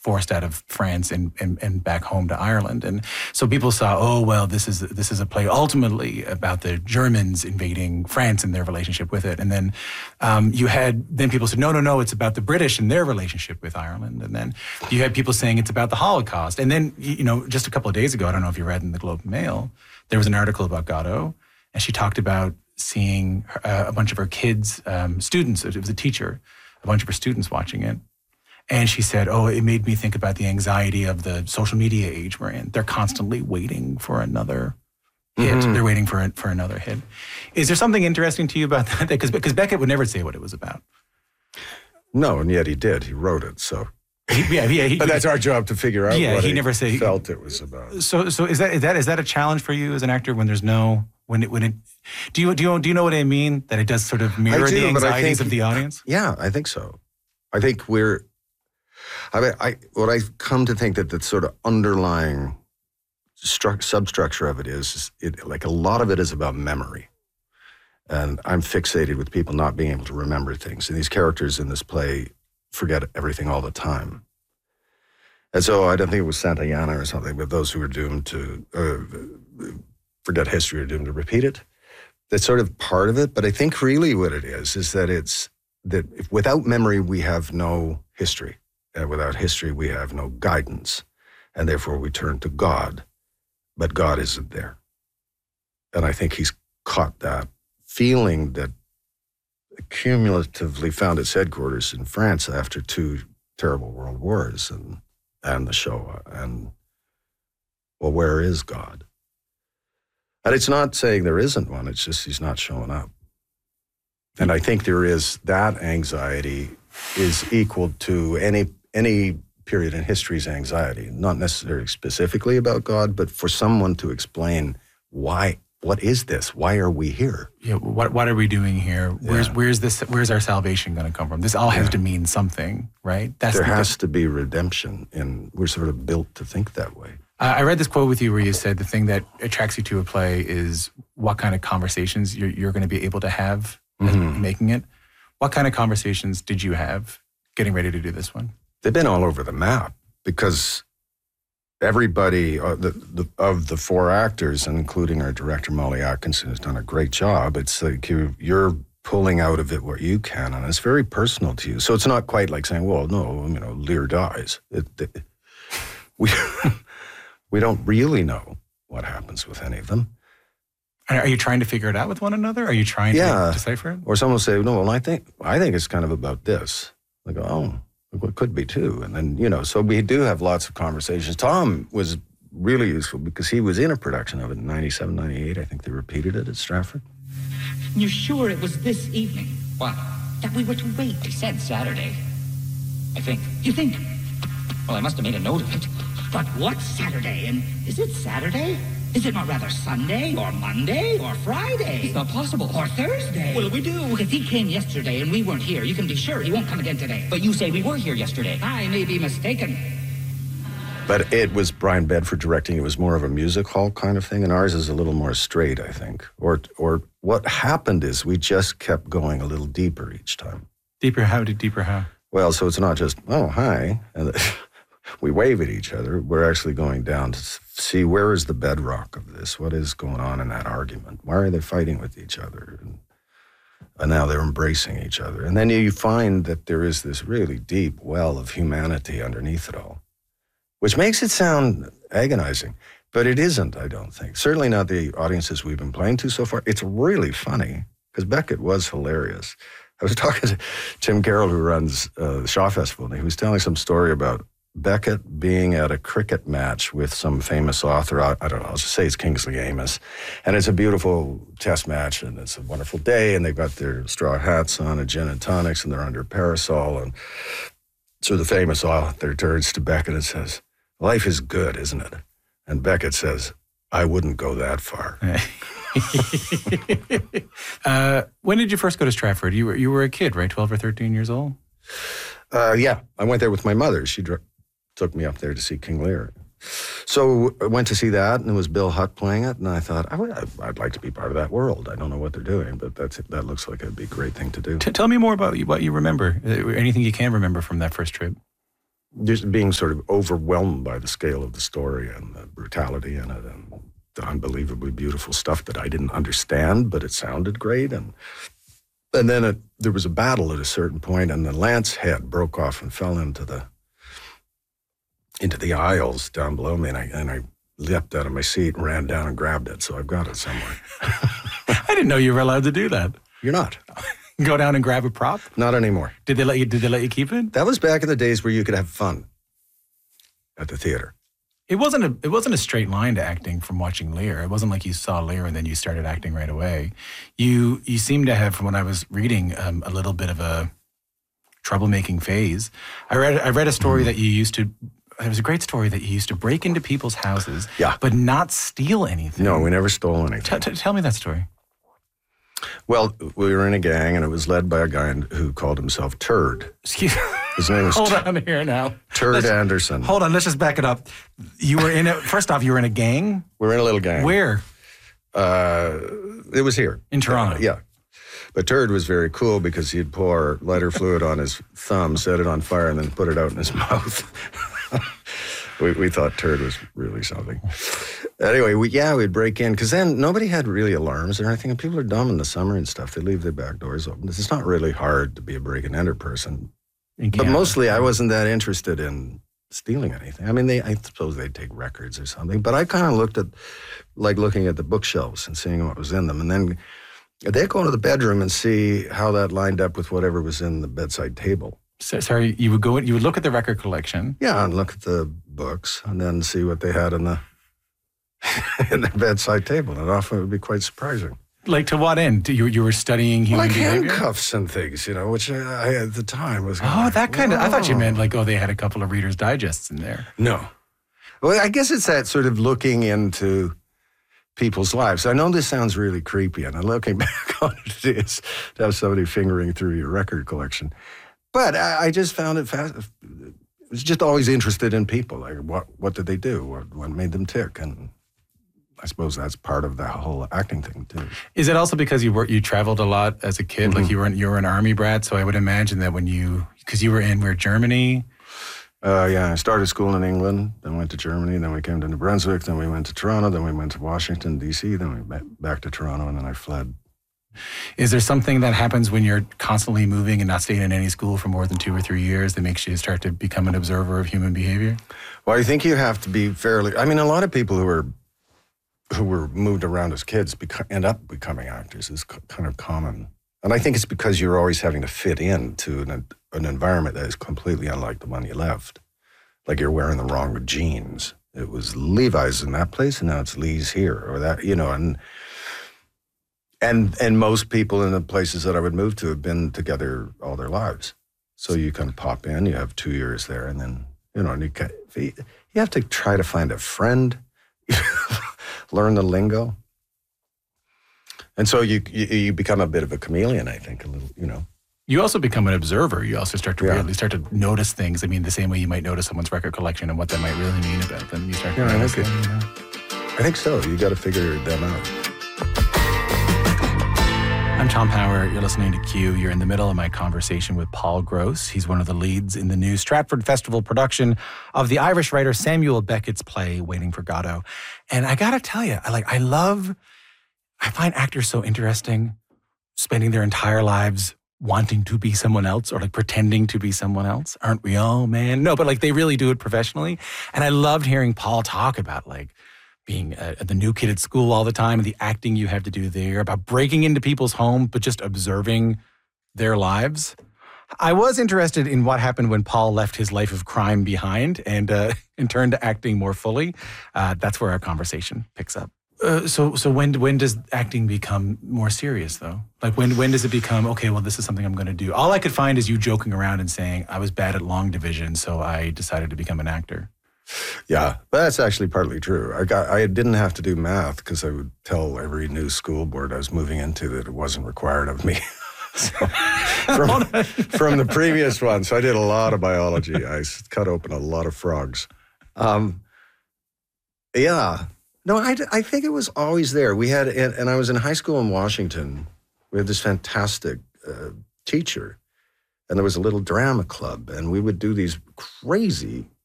forced out of France and back home to Ireland. And so people saw, oh, well, this is a play ultimately about the Germans invading France and their relationship with it. And then then people said, no, it's about the British and their relationship with Ireland. And then you had people saying it's about the Holocaust. And then, just a couple of days ago, I don't know if you read in the Globe and Mail, there was an article about Godot, and she talked about seeing a bunch of her kids, students, it was a teacher, a bunch of her students watching it. And she said, it made me think about the anxiety of the social media age we're in. They're constantly waiting for another hit. Mm-hmm. They're waiting for another hit. Is there something interesting to you about that? Because Beckett would never say what it was about. No, and yet he did. He wrote it, so. But that's our job to figure out what he never felt it was about. So is that a challenge for you as an actor when there's no when it do you know what I mean, that it does sort of mirror the anxieties of the audience? Yeah, I think so. I think what I come to think that the sort of underlying substructure of it is like a lot of it is about memory. And I'm fixated with people not being able to remember things. And these characters in this play forget everything all the time. And so I don't think it was Santayana or something, but those who are doomed to forget history are doomed to repeat it. That's sort of part of it. But I think really what it is that it's that if without memory, we have no history. And without history, we have no guidance. And therefore, we turn to God. But God isn't there. And I think he's caught that feeling that cumulatively found its headquarters in France after 2 terrible world wars and the Shoah. And, well, where is God? And it's not saying there isn't one, it's just he's not showing up. And I think there is that anxiety is equal to any period in history's anxiety, not necessarily specifically about God, but for someone to explain why. What is this? Why are we here? Yeah, what are we doing here? Where's our salvation going to come from? This all has to mean something, right? There has to be redemption, and we're sort of built to think that way. I read this quote with you where you said the thing that attracts you to a play is what kind of conversations you're going to be able to have making it. What kind of conversations did you have getting ready to do this one? They've been all over the map because everybody of the 4 actors, including our director, Molly Atkinson, has done a great job. It's like you're pulling out of it what you can, and it's very personal to you. So it's not quite like saying, well, no, Lear dies. We don't really know what happens with any of them. Are you trying to figure it out with one another? Are you trying to decipher it? Or someone will say, no, well, I think it's kind of about this. I go, oh, it could be too. And then, so we do have lots of conversations. Tom was really useful because he was in a production of it in 97, 98. I think they repeated it at Stratford. You're sure it was this evening? What? That we were to wait. They said Saturday. I think. You think? Well, I must have made a note of it. But what Saturday? And is it Saturday? Is it not rather Sunday, or Monday, or Friday? It's not possible. Or Thursday? What do we do? If he came yesterday and we weren't here, you can be sure he won't come again today. But you say we were here yesterday. I may be mistaken. But it was Brian Bedford directing. It was more of a music hall kind of thing, and ours is a little more straight, I think. Or what happened is we just kept going a little deeper each time. Deeper how? Well, so it's not just, oh, hi, and we wave at each other. We're actually going down to see where is the bedrock of this? What is going on in that argument? Why are they fighting with each other? And now they're embracing each other. And then you find that there is this really deep well of humanity underneath it all, which makes it sound agonizing. But it isn't, I don't think. Certainly not the audiences we've been playing to so far. It's really funny, because Beckett was hilarious. I was talking to Tim Carroll, who runs the Shaw Festival, and he was telling some story about Beckett being at a cricket match with some famous author. I don't know, I'll just say it's Kingsley Amis. And it's a beautiful test match, and it's a wonderful day, and they've got their straw hats on and gin and tonics, and they're under a parasol. And so the famous author turns to Beckett and says, life is good, isn't it? And Beckett says, I wouldn't go that far. When did you first go to Stratford? You were a kid, right? 12 or 13 years old? Yeah, I went there with my mother. She took me up there to see King Lear. So I went to see that, and it was Bill Hutt playing it, and I thought, I'd like to be part of that world. I don't know what they're doing, but that looks like it'd be a great thing to do. Tell me more about what you remember. Anything you can remember from that first trip? just being sort of overwhelmed by the scale of the story and the brutality in it and the unbelievably beautiful stuff that I didn't understand, but it sounded great. And then there was a battle at a certain point, and the lance head broke off and fell into the aisles down below me, and I leapt out of my seat and ran down and grabbed it, so I've got it somewhere. I didn't know you were allowed to do that. You're not. Go down and grab a prop? Not anymore. Did they let you keep it? That was back in the days where you could have fun at the theater. It wasn't a straight line to acting from watching Lear. It wasn't like you saw Lear and then you started acting right away. You seem to have, from what I was reading, a little bit of a troublemaking phase. I read a story that you used to. It was a great story that you used to break into people's houses, but not steal anything. No, we never stole anything. Tell me that story. Well, we were in a gang, and it was led by a guy who called himself Turd. Excuse me. His name was Hold on here now. Turd Anderson. Hold on, let's just back it up. You were in it. First off, you were in a gang? We're in a little gang. Where? It was here. In Toronto? Yeah. But Turd was very cool because he'd pour lighter fluid on his thumb, set it on fire, and then put it out in his mouth. We thought Turd was really something. Anyway, we'd break in, because then nobody had really alarms or anything, and people are dumb in the summer and stuff. They leave their back doors open. It's not really hard to be a break-and-enter person. But mostly I wasn't that interested in stealing anything. I mean, I suppose they'd take records or something, but I kind of looked at, like looking at the bookshelves and seeing what was in them, and then they'd go into the bedroom and see how that lined up with whatever was in the bedside table. So, sorry, you would look at the record collection. Yeah, and look at the books, and then see what they had in the bedside table. And often it would be quite surprising. Like, to what end? You were studying human behavior? Like handcuffs and things, which I at the time was. That kind of. I thought you meant they had a couple of Reader's Digests in there. No. Well, I guess it's that sort of looking into people's lives. I know this sounds really creepy, and looking back on it is to have somebody fingering through your record collection. But I just found it I was just always interested in people. Like, what did they do? What made them tick? And I suppose that's part of the whole acting thing too. Is it also because you traveled a lot as a kid? Mm-hmm. Like you were an army brat, so I would imagine that because you were in Germany. I started school in England, then went to Germany, then we came to New Brunswick, then we went to Toronto, then we went to Washington, D.C., then we went back to Toronto, and then I fled. Is there something that happens when you're constantly moving and not staying in any school for more than 2 or 3 years that makes you start to become an observer of human behavior? Well, I think you have to be a lot of people who were moved around as kids end up becoming actors. It's kind of common. And I think it's because you're always having to fit into an environment that is completely unlike the one you left. Like you're wearing the wrong jeans. It was Levi's in that place, and now it's Lee's here, or that, And most people in the places that I would move to have been together all their lives. So you kind of pop in, you have 2 years there, and then, you have to try to find a friend, learn the lingo. And so you become a bit of a chameleon, I think, a little, You also become an observer. You also start to really start to notice things. I mean, the same way you might notice someone's record collection and what that might really mean about them. You start to notice them, I think so. You got to figure them out. I'm Tom Power. You're listening to Q. You're in the middle of my conversation with Paul Gross. He's one of the leads in the new Stratford Festival production of the Irish writer Samuel Beckett's play, Waiting for Godot. And I got to tell you, I find actors so interesting, spending their entire lives wanting to be someone else or pretending to be someone else. Aren't we all, man? No, but they really do it professionally. And I loved hearing Paul talk about being the new kid at school all the time and the acting you have to do there, about breaking into people's home, but just observing their lives. I was interested in what happened when Paul left his life of crime behind and turned to acting more fully. That's where our conversation picks up. So when does acting become more serious, though? When does it become, okay, well, this is something I'm going to do? All I could find is you joking around and saying, I was bad at long division, so I decided to become an actor. Yeah, but that's actually partly true. I didn't have to do math because I would tell every new school board I was moving into that it wasn't required of me. From the previous one. So I did a lot of biology. I cut open a lot of frogs. Yeah. No, I think it was always there. We had, and I was in high school in Washington. We had this fantastic teacher and there was a little drama club, and we would do these crazy